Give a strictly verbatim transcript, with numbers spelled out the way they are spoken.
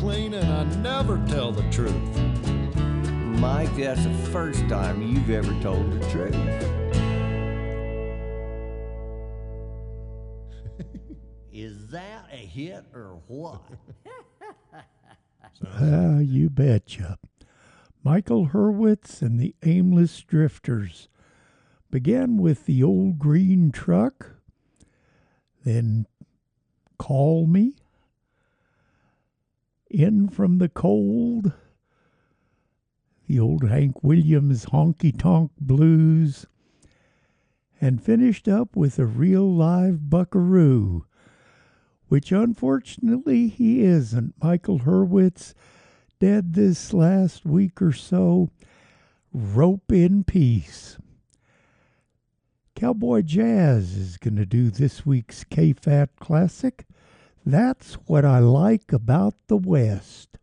clean and I never tell the truth. Mike, that's the first time you've ever told the truth. Is that a hit or what? Ah, you betcha. Michael Hurwitz and the Aimless Drifters began with the Old Green Truck, then Call Me, In From the Cold, the old Hank Williams Honky Tonk Blues, and finished up with a real live buckaroo, which unfortunately he isn't. Michael Hurwitz, dead this last week or so. Rope in peace. Cowboy Jazz is going to do this week's K-Fat Classic. That's What I Like About the West.